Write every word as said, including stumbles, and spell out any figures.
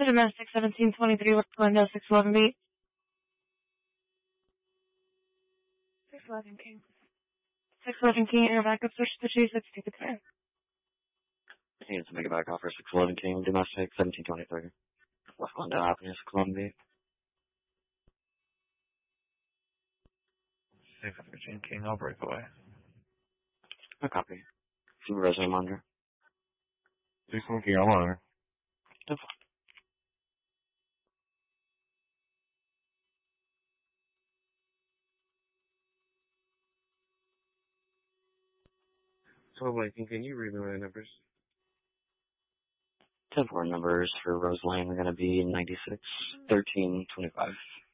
to domestic seventeen twenty-three West Glendale six eleven B. six eleven King. six eleven King, air backup, search the chase, let's take the clear. He needs to make it back off for six eleven King, domestic seventeen twenty-three. West Glendale Avenue, six eleven B. six thirteen King, I'll break away. A copy. Supervisor, I'm under. six one King, I'm on. No. So, Lincoln, can you read me my numbers? ten four numbers for Rose Lane are going to be ninety-six, thirteen, twenty-five.